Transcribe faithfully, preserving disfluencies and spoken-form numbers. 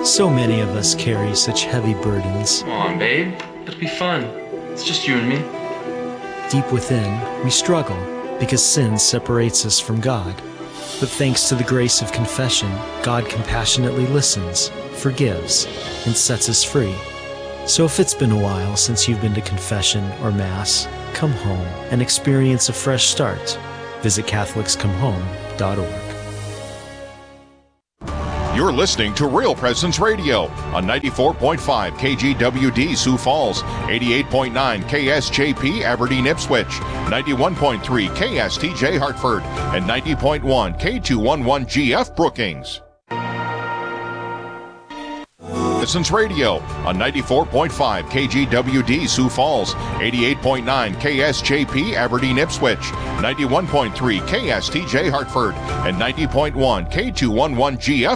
So many of us carry such heavy burdens. Come on, babe. It'll be fun. It's just you and me. Deep within, we struggle because sin separates us from God. But thanks to the grace of confession, God compassionately listens, forgives, and sets us free. So if it's been a while since you've been to confession or Mass, come home and experience a fresh start. Visit Catholics Come Home dot org. You're listening to Real Presence Radio on ninety-four point five K G W D Sioux Falls, eighty-eight point nine K S J P Aberdeen Ipswich, ninety-one point three K S T J Hartford, and ninety point one K two eleven G F Brookings. Presence Radio on ninety-four point five K G W D Sioux Falls, eighty-eight point nine K S J P Aberdeen Ipswich, ninety-one point three K S T J Hartford, and ninety point one K two eleven G F